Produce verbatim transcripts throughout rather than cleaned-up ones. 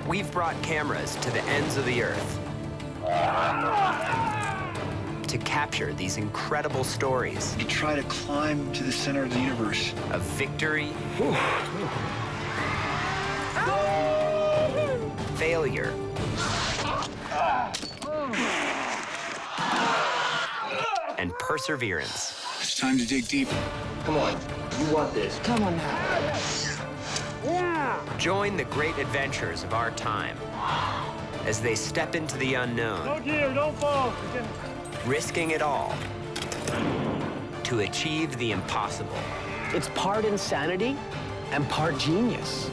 We've brought cameras to the ends of the earth to capture these incredible stories. You try to climb to the center of the universe. Of victory, failure, and perseverance. It's time to dig deep. Come on, you want this. Come on now. Join the great adventures of our time as they step into the unknown. Look here, don't fall. Risking it all to achieve the impossible. It's part insanity and part genius.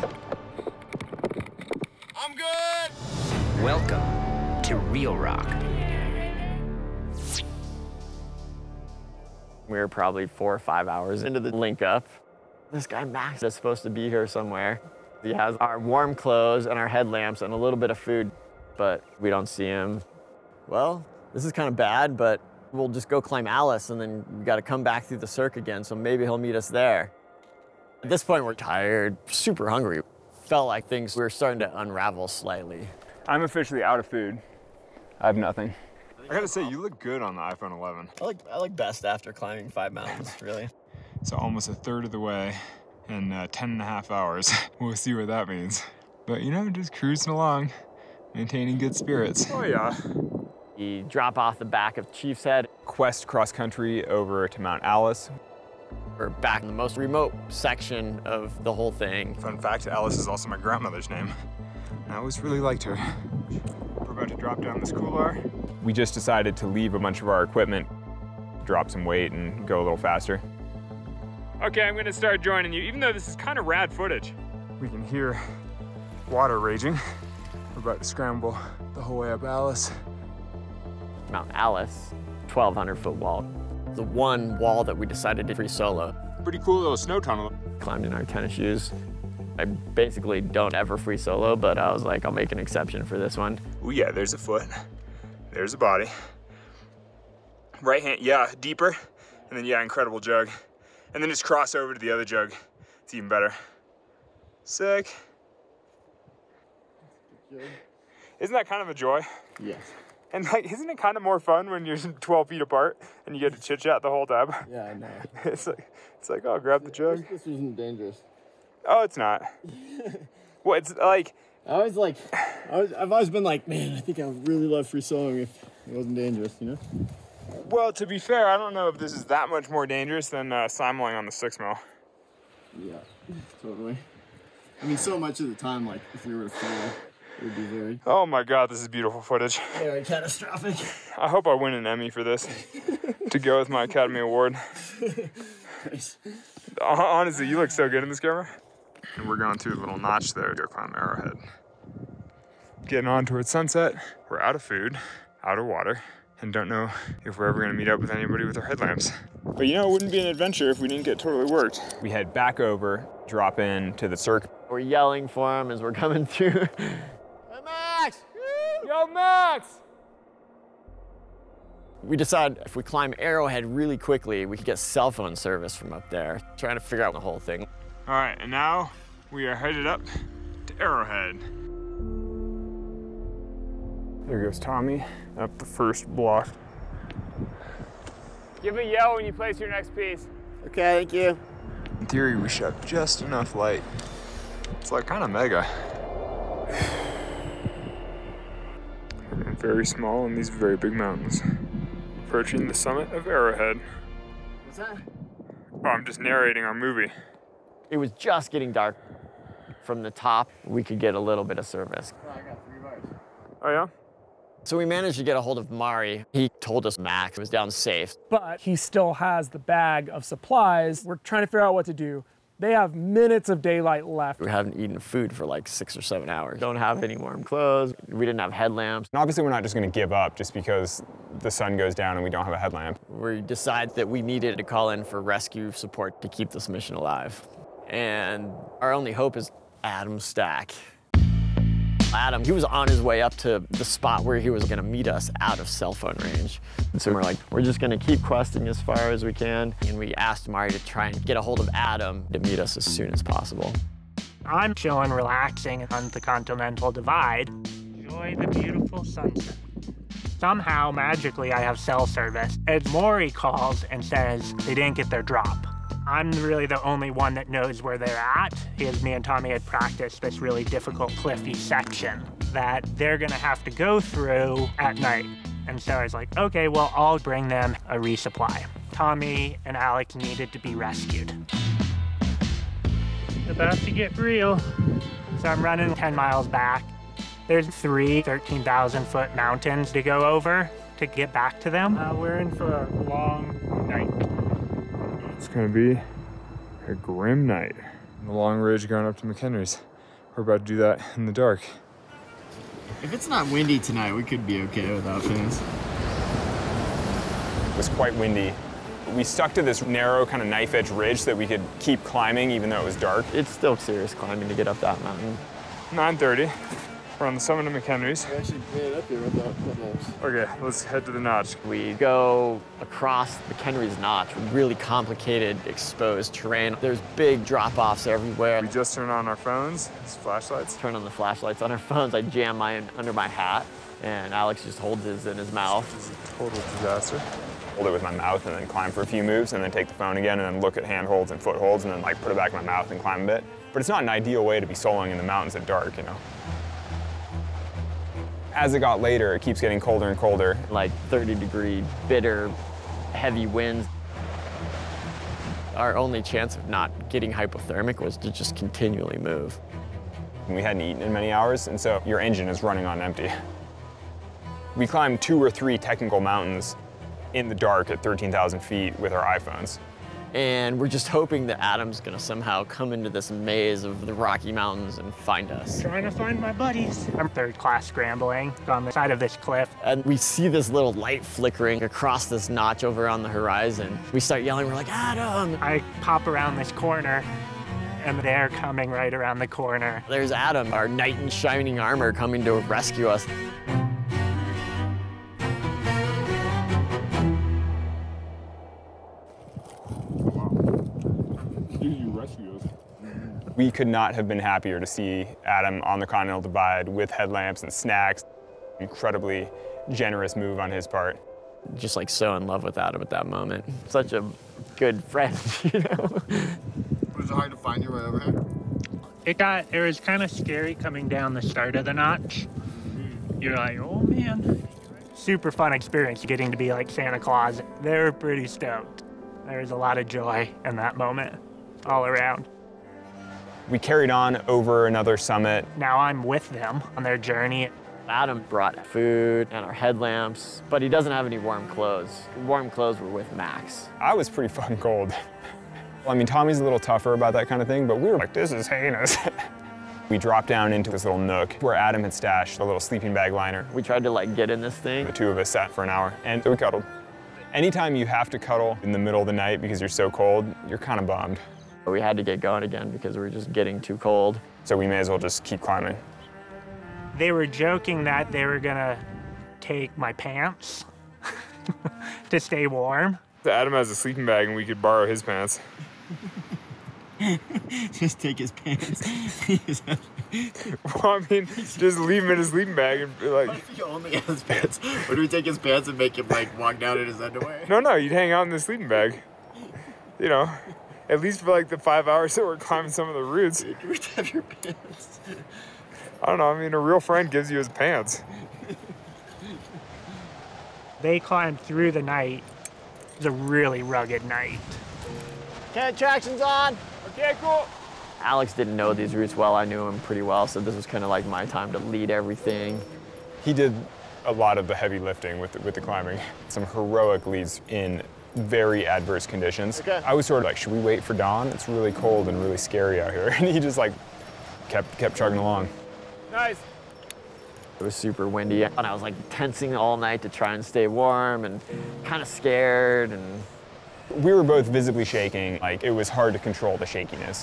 I'm good! Welcome to Real Rock. We were probably four or five hours into the link up. This guy Max is supposed to be here somewhere. He has our warm clothes and our headlamps and a little bit of food, but we don't see him. Well, this is kind of bad, but we'll just go climb Alice and then we got to come back through the cirque again, so maybe he'll meet us there. At this point, we're tired, super hungry. Felt like things were starting to unravel slightly. I'm officially out of food. I have nothing. I gotta say, you look good on the iPhone eleven. I like, I like best after climbing five mountains, really. So almost a third of the way in uh, ten and a half hours. We'll see what that means. But you know, just cruising along, maintaining good spirits. Oh yeah. We drop off the back of Chief's Head. Quest cross country over to Mount Alice. We're back in the most remote section of the whole thing. Fun fact, Alice is also my grandmother's name. I always really liked her. We're about to drop down this couloir. We just decided to leave a bunch of our equipment, drop some weight, and go a little faster. Okay, I'm gonna start joining you, even though this is kind of rad footage. We can hear water raging. We're about to scramble the whole way up Alice. Mount Alice, twelve hundred foot wall. The one wall that we decided to free solo. Pretty cool little snow tunnel. Climbed in our tennis shoes. I basically don't ever free solo, but I was like, I'll make an exception for this one. Oh yeah, there's a foot. There's a body. Right hand, yeah, deeper. And then yeah, incredible jug. And then just cross over to the other jug. It's even better. Sick. Isn't that kind of a joy? Yes. And like, isn't it kind of more fun when you're twelve feet apart and you get to chit chat the whole time? Yeah, I know. It's like, it's like, oh, grab the jug. This wasn't dangerous. Oh, it's not. Well, it's like. I always like, I was, I've always been like, man, I think I would really love free soloing if it wasn't dangerous, you know? Well, to be fair, I don't know if this is that much more dangerous than uh, simoing on the six mil. Yeah, totally. I mean, so much of the time, like, if we were to fail, it would be very... Oh my God, this is beautiful footage. Very catastrophic. I hope I win an Emmy for this to go with my Academy Award. Nice. Honestly, you look so good in this camera. And we're going through a little notch there to go climb Arrowhead. Getting on towards sunset. We're out of food, out of water, and don't know if we're ever gonna meet up with anybody with our headlamps. But you know, it wouldn't be an adventure if we didn't get totally worked. We head back over, drop in to the cirque. We're yelling for him as we're coming through. Hey, Max! Yo, Max! We decided if we climb Arrowhead really quickly, we could get cell phone service from up there, trying to figure out the whole thing. All right, and now we are headed up to Arrowhead. There goes Tommy up the first block. Give a yell when you place your next piece. Okay, thank you. In theory, we should have just enough light. It's like kind of mega. And very small in these very big mountains. Approaching the summit of Arrowhead. What's that? Oh, I'm just narrating our movie. It was just getting dark. From the top, we could get a little bit of service. Oh, I got three bars. Oh yeah? So we managed to get a hold of Mari. He told us Max was down safe. But he still has the bag of supplies. We're trying to figure out what to do. They have minutes of daylight left. We haven't eaten food for like six or seven hours. Don't have any warm clothes. We didn't have headlamps. And obviously, we're not just going to give up just because the sun goes down and we don't have a headlamp. We decided that we needed to call in for rescue support to keep this mission alive. And our only hope is Adam Stack. Adam, he was on his way up to the spot where he was gonna meet us out of cell phone range. And so we're like, we're just gonna keep questing as far as we can. And we asked Mari to try and get a hold of Adam to meet us as soon as possible. I'm chilling, relaxing on the Continental Divide. Enjoy the beautiful sunset. Somehow, magically, I have cell service. Ed Maury calls and says they didn't get their drop. I'm really the only one that knows where they're at. Because me and Tommy had practiced this really difficult cliffy section that they're gonna have to go through at night. And so I was like, okay, well, I'll bring them a resupply. Tommy and Alex needed to be rescued. About to get real. So I'm running ten miles back. There's three thirteen thousand foot mountains to go over to get back to them. Uh, we're in for a long night. It's gonna be a grim night. The long ridge going up to McHenry's. We're about to do that in the dark. If it's not windy tonight, we could be okay without fans. It was quite windy. We stuck to this narrow kind of knife edge ridge so that we could keep climbing even though it was dark. It's still serious climbing to get up that mountain. nine thirty. We're on the summit of McHenry's. We actually made it up here without headlamps. Okay, let's head to the notch. We go across McHenry's Notch with really complicated exposed terrain. There's big drop-offs everywhere. We just turned on our phones, it's flashlights. Turn on the flashlights on our phones. I jam mine under my hat, and Alex just holds his in his mouth. This is a total disaster. Hold it with my mouth and then climb for a few moves and then take the phone again and then look at handholds and footholds and then like put it back in my mouth and climb a bit. But it's not an ideal way to be soloing in the mountains at dark, you know? As it got later, it keeps getting colder and colder. Like thirty degree, bitter, heavy winds. Our only chance of not getting hypothermic was to just continually move. And we hadn't eaten in many hours, and so your engine is running on empty. We climbed two or three technical mountains in the dark at thirteen thousand feet with our iPhones. And we're just hoping that Adam's gonna somehow come into this maze of the Rocky Mountains and find us. Trying to find my buddies. I'm third class scrambling on the side of this cliff. And we see this little light flickering across this notch over on the horizon. We start yelling, we're like, Adam! I pop around this corner and they're coming right around the corner. There's Adam, our knight in shining armor, coming to rescue us. We could not have been happier to see Adam on the Continental Divide with headlamps and snacks. Incredibly generous move on his part. Just like so in love with Adam at that moment. Such a good friend, you know? Was it hard to find your way over here? It got, it was kind of scary coming down the start of the notch. You're like, oh man. Super fun experience getting to be like Santa Claus. They were pretty stoked. There was a lot of joy in that moment all around. We carried on over another summit. Now I'm with them on their journey. Adam brought food and our headlamps, but he doesn't have any warm clothes. Warm clothes were with Max. I was pretty fucking cold. I mean, Tommy's a little tougher about that kind of thing, but we were like, this is heinous. We dropped down into this little nook where Adam had stashed a little sleeping bag liner. We tried to like get in this thing. The two of us sat for an hour and we cuddled. Anytime you have to cuddle in the middle of the night because you're so cold, you're kind of bummed. We had to get going again because we were just getting too cold. So we may as well just keep climbing. They were joking that they were gonna take my pants to stay warm. Adam has a sleeping bag and we could borrow his pants. Just take his pants. Well, I mean, just leave him in his sleeping bag and be like... What if he only has pants? Or do we take his pants and make him like walk down in his underwear? No, no, you'd hang out in the sleeping bag. You know, at least for like the five hours that we're climbing some of the routes. You would have your pants. I don't know, I mean, a real friend gives you his pants. They climbed through the night. It was a really rugged night. Okay, traction's on. Okay, cool. Alex didn't know these routes well. I knew him pretty well, so this was kind of like my time to lead everything. He did a lot of the heavy lifting with the, with the climbing. Some heroic leads in very adverse conditions. Okay. I was sort of like, should we wait for dawn? It's really cold and really scary out here. And he just like kept kept chugging along. Nice. It was super windy, and I was like tensing all night to try and stay warm and kind of scared. And we were both visibly shaking. Like, it was hard to control the shakiness.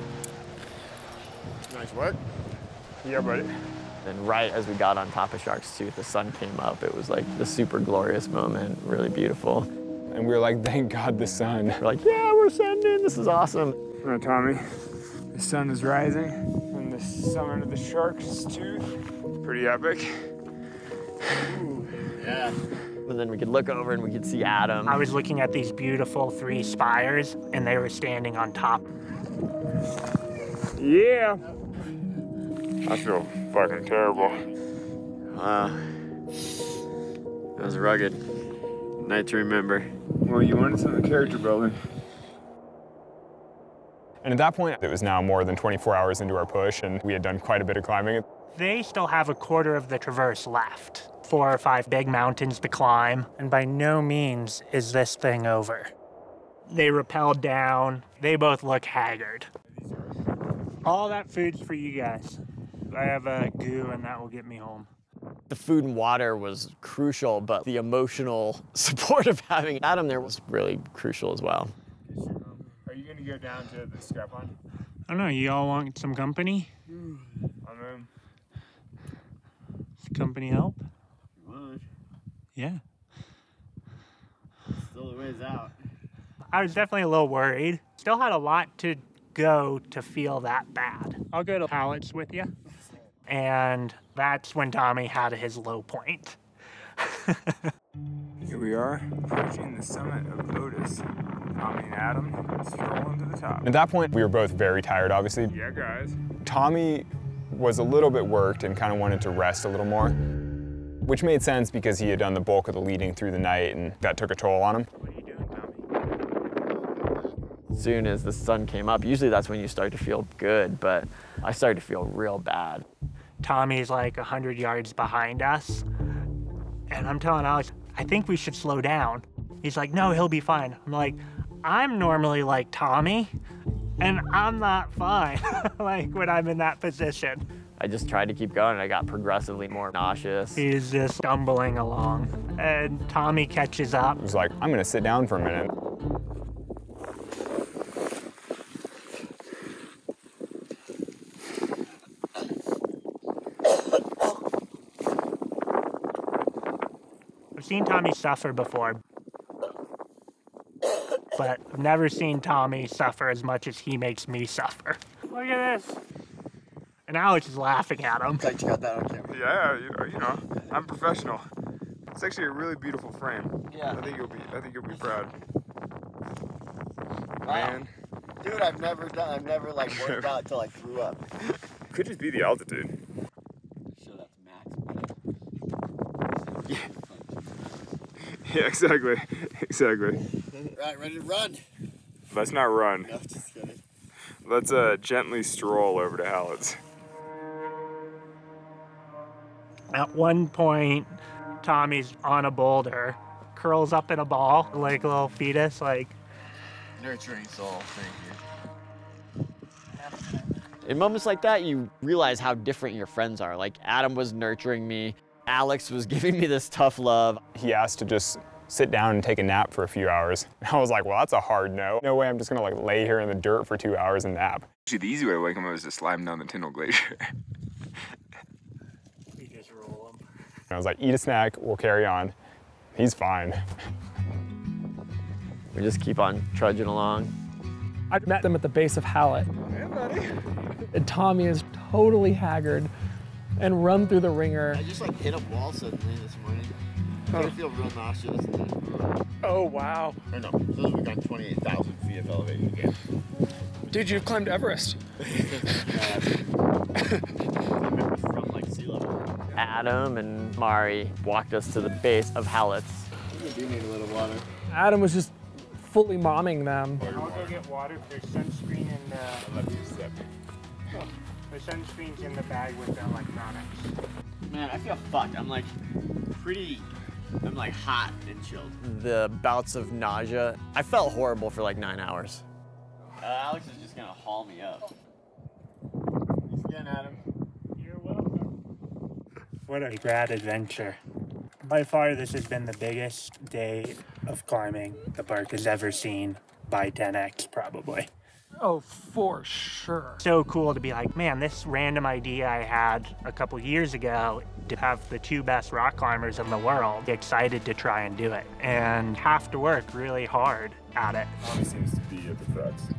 Nice work. Yeah, buddy. then right as we got on top of Shark's Tooth, the sun came up. It was like the super glorious moment, really beautiful. And we were like, thank God the sun. We're like, yeah, we're sending, this is awesome. All right, Tommy, The sun is rising from the summit of the Shark's Tooth. Pretty epic. Ooh, yeah. And then we could look over and we could see Adam. I was looking at these beautiful three spires, and they were standing on top. Yeah. I feel fucking terrible. Wow. That was rugged. Night to remember. Well, you wanted some character building. And at that point, it was now more than twenty-four hours into our push, and we had done quite a bit of climbing. They still have a quarter of the traverse left. Four or five big mountains to climb, and by no means is this thing over. They rappelled down. They both look haggard. All that food's for you guys. I have a goo, and that will get me home. The food and water was crucial, but the emotional support of having Adam there was really crucial as well. Are you gonna go down to the scrap line? I don't know, you all want some company? I'm in. Does company help? Would. Yeah. Still a ways out. I was definitely a little worried. Still had a lot to go to feel that bad. I'll go to pallets with you. And that's when Tommy had his low point. Here we are, approaching the summit of Otis. Tommy and Adam strolling to the top. At that point, we were both very tired, obviously. Yeah, guys. Tommy was a little bit worked and kind of wanted to rest a little more, which made sense because he had done the bulk of the leading through the night, and that took a toll on him. What are you doing, Tommy? As soon as the sun came up, usually that's when you start to feel good, but I started to feel real bad. Tommy's like one hundred yards behind us, and I'm telling Alex, I think we should slow down. He's like, no, he'll be fine. I'm like, I'm normally like Tommy, and I'm not fine, like when I'm in that position. I just tried to keep going, and I got progressively more nauseous. He's just stumbling along, and Tommy catches up. He was like, I'm gonna sit down for a minute. I've seen Tommy suffer before, but I've never seen Tommy suffer as much as he makes me suffer. Look at this. And Alex is laughing at him. I got that on camera. Yeah, you, you know, I'm professional. It's actually a really beautiful frame. Yeah. I think you'll be, I think you'll be proud. Wow. Man. Dude, I've never done, I've never like worked out till I threw up. Could just be the altitude. Show that to Max. Yeah. Yeah, exactly, exactly. Right, ready to run. Let's not run. No, just kidding. Let's uh, gently stroll over to Hallett's. At one point, Tommy's on a boulder, curls up in a ball like a little fetus, like. Nurturing soul, thank you. In moments like that, you realize how different your friends are. Like, Adam was nurturing me. Alex was giving me this tough love. He asked to just sit down and take a nap for a few hours. I was like, well, that's a hard no. No way I'm just gonna like lay here in the dirt for two hours and nap. Actually, the easy way to wake him up is to slide him down the Tyndall Glacier. We just roll him. I was like, eat a snack, we'll carry on. He's fine. We just keep on trudging along. I met them at the base of Hallett. Hey, buddy. And Tommy is totally haggard and run through the ringer. I just like hit a wall suddenly this morning. I feel real nauseous. Oh, wow. Or no, so we got twenty-eight thousand feet of elevation again. Dude, you've climbed Everest. From like sea level. Adam and Mari walked us to the base of Hallett's. We do need a little water. Adam was just fully momming them. I'll go get water for sunscreen and uh, Let me sip. the sunscreen's in the bag with the electronics. Man, I feel fucked. I'm like pretty, I'm like hot and chilled. The bouts of nausea, I felt horrible for like nine hours. Uh, Alex is just gonna haul me up. Thanks again, Adam. You're welcome. What a grad adventure. By far, this has been the biggest day of climbing the park has ever seen by ten X, probably. Oh, for sure. So cool to be like, man, this random idea I had a couple years ago to have the two best rock climbers in the world excited to try and do it and have to work really hard at it. Tommy seems to be at the crux.